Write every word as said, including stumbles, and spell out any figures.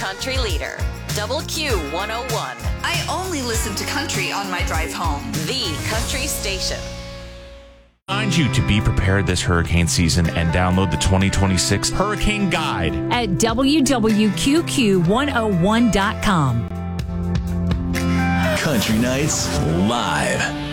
country leader, Double Q one oh one. I only listen to country on my drive home. The country station. Remind you to be prepared this hurricane season and download the twenty twenty-six Hurricane Guide at w w q q one oh one dot com. Country Nights Live.